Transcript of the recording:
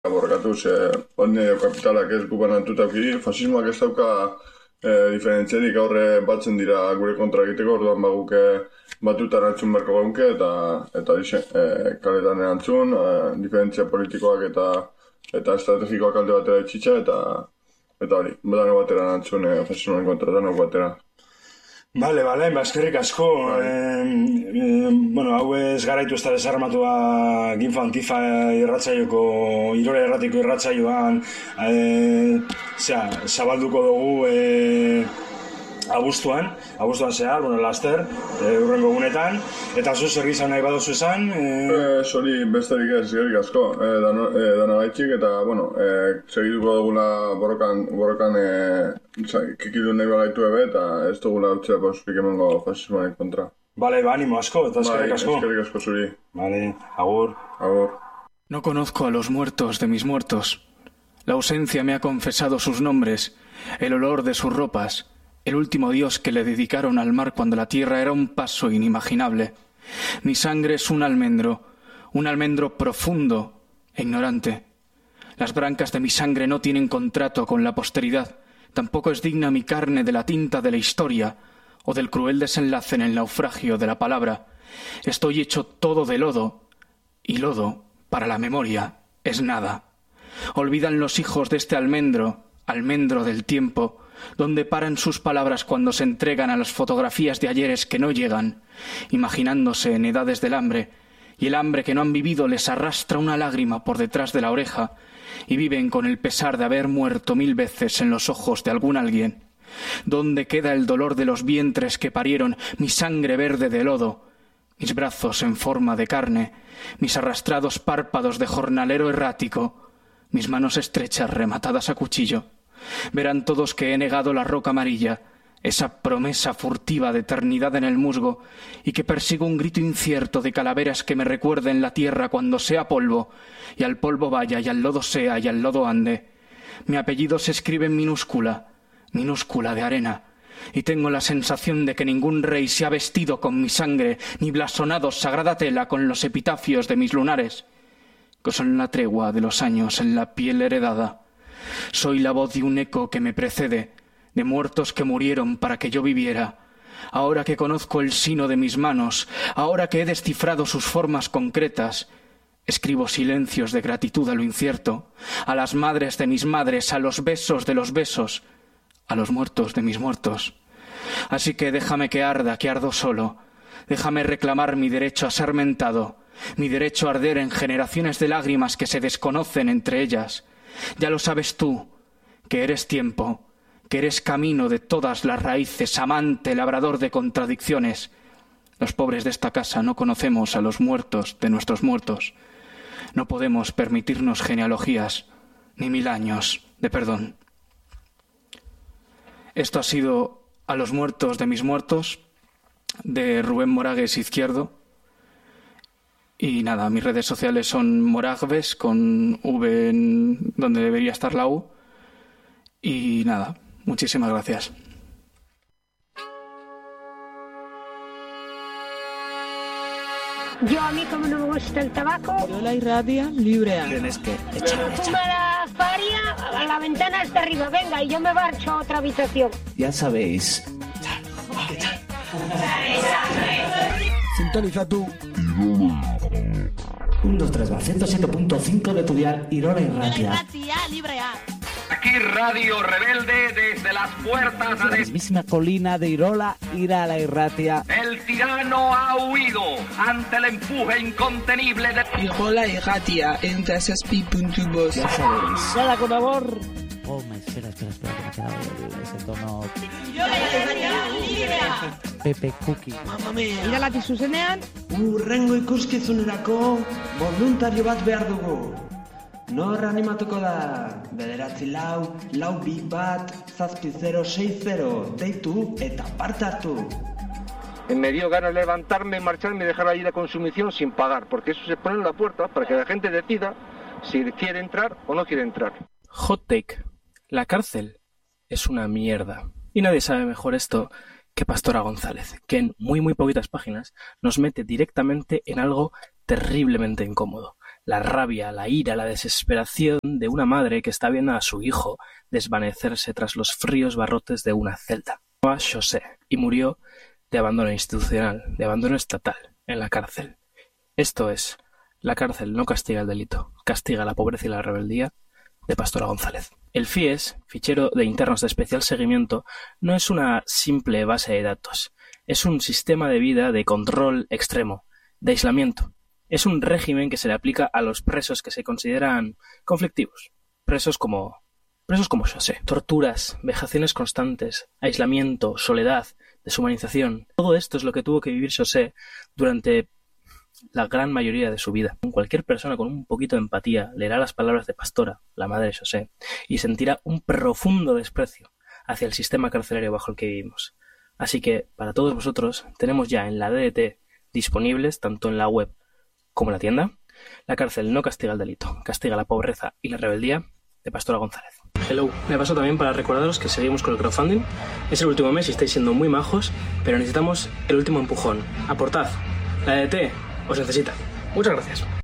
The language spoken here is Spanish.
borrokatuz, hone kapitalak ez gubanatutauki, fasismoak ez dauka diferentziarik aurre batzen dira gure kontra egiteko, orduan baguke batutan antzun berko gaunke, eta kaletan erantzun, diferentzia politikoak eta estrategikoak alde batera etxitxa, eta hori, badane batera antzun fasismoen kontra, danok batera. Bale, eskerrik asko. Hau ez garaitu ez da desarmatua Ginfa Antifa irratzaioko, Irola irratiko irratzaioan zabalduko dugu abuztuan zehar, laster, urrengo gunetan, eta zu zer gizan nahi baduzu esan? Zori besterik ez, eskerrik asko, dana gaitxik, eta, segituko dugula borrokan kikidu nahi bagaitu ebe, eta ez dugula utzea pausurik emango fasismoanek kontra. Bale, animo asko, eta eskerrik asko. Eskerrik asko zuri. Bale, agur. Agur. No conozco a los muertos de mis muertos. La ausencia me ha confesado sus nombres, el olor de sus ropas, el último adiós que le dedicaron al mar cuando la tierra era un paso inimaginable. Mi sangre es un almendro profundo e ignorante. Las brancas de mi sangre no tienen contrato con la posteridad, tampoco es digna mi carne de la tinta de la historia o del cruel desenlace en el naufragio de la palabra. Estoy hecho todo de lodo, y lodo, para la memoria, es nada. Olvidan los hijos de este almendro del tiempo, donde paran sus palabras cuando se entregan a las fotografías de ayeres que no llegan, imaginándose en edades del hambre, y el hambre que no han vivido les arrastra una lágrima por detrás de la oreja, y viven con el pesar de haber muerto 1000 veces en los ojos de algún alguien. ¿Dónde queda el dolor de los vientres que parieron mi sangre verde de lodo, mis brazos en forma de carne, mis arrastrados párpados de jornalero errático, mis manos estrechas rematadas a cuchillo? Verán todos que he negado la roca amarilla, esa promesa furtiva de eternidad en el musgo, y que persigo un grito incierto de calaveras que me recuerden la tierra cuando sea polvo, y al polvo vaya, y al lodo sea, y al lodo ande. Mi apellido se escribe en minúscula de arena, y tengo la sensación de que ningún rey se ha vestido con mi sangre, ni blasonado sagrada tela con los epitafios de mis lunares, que son la tregua de los años en la piel heredada. Soy la voz de un eco que me precede, de muertos que murieron para que yo viviera. Ahora que conozco el sino de mis manos, ahora que he descifrado sus formas concretas, escribo silencios de gratitud a lo incierto, a las madres de mis madres, a los besos de los besos, a los muertos de mis muertos. Así que déjame que arda, que ardo solo. Déjame reclamar mi derecho a ser mentado, mi derecho a arder en generaciones de lágrimas que se desconocen entre ellas. Ya lo sabes tú, que eres tiempo, que eres camino de todas las raíces, amante, labrador de contradicciones. Los pobres de esta casa no conocemos a los muertos de nuestros muertos. No podemos permitirnos genealogías, ni 1000 años de perdón. Esto ha sido A los muertos de mis muertos, de Rubén Moragues Izquierdo. Y nada, mis redes sociales son Moragues con V en donde debería estar la U. Y nada, muchísimas gracias. A mí como no me gusta el tabaco... Irola irratia librea. Tienes que Fuma la faria, a la ventana hasta arriba, venga, y yo me marcho a otra habitación. Ya sabéis. Sintoniza tú. 1, 2, 3, va. 107.5 de tu dial Irola irratia. Aquí Radio Rebelde desde las puertas La mismísima colina de Irola, Irola irratia. El tirano ha huido ante el empuje incontenible de Irola irratia en tasaspi.voz. Ya sabéis. Nada con amor. Oh, espera, que me ha quedado ese tono. Irola irratia librea. Pepe Cookie. Mamma mia. Iralati zuzenean. Urrengo ikuskizunerako voluntario bat behar dugu. Nor animatuko da? 944-2 deitu eta parte hartu. Me dio ganas de levantarme, marcharme y dejar allí la consumición sin pagar, porque eso se pone en la puerta para que la gente decida si quiere entrar o no quiere entrar. Hot take. La cárcel es una mierda. Y nadie sabe mejor esto que Pastora González, que en muy poquitas páginas nos mete directamente en algo terriblemente incómodo. la rabia, la ira, la desesperación de una madre que está viendo a su hijo desvanecerse tras los fríos barrotes de una celda. Llamaba José y murió de abandono institucional, de abandono estatal, en la cárcel. Esto es, la cárcel no castiga el delito, castiga la pobreza y la rebeldía, de Pastora González. El FIES, Fichero de Internos de Especial Seguimiento, no es una simple base de datos, es un sistema de vida de control extremo, de aislamiento. Es un régimen que se le aplica a los presos que se consideran conflictivos. Presos como José. Torturas, vejaciones constantes, aislamiento, soledad, deshumanización. Todo esto es lo que tuvo que vivir José durante la gran mayoría de su vida. Cualquier persona con un poquito de empatía leerá las palabras de Pastora, la madre de José, y sentirá un profundo desprecio hacia el sistema carcelario bajo el que vivimos. Así que, para todos vosotros, tenemos ya en la DDT disponibles, tanto en la web como en la tienda, La cárcel no castiga el delito, castiga la pobreza y la rebeldía, de Pastora González. Hello, me paso también para recordaros que seguimos con el crowdfunding. Es el último mes y estáis siendo muy majos, pero necesitamos el último empujón. Aportad, la DDT os necesita. Muchas gracias.